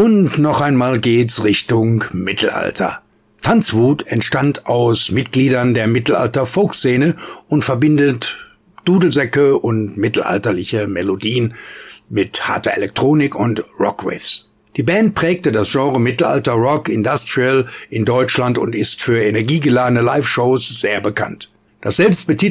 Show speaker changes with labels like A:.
A: Und noch einmal geht's Richtung Mittelalter. Tanzwut entstand aus Mitgliedern der Mittelalter-Folkszene und verbindet Dudelsäcke und mittelalterliche Melodien mit harter Elektronik und Rockriffs. Die Band prägte das Genre Mittelalter Rock Industrial in Deutschland und ist für energiegeladene Live-Shows sehr bekannt. Das selbstbetitelte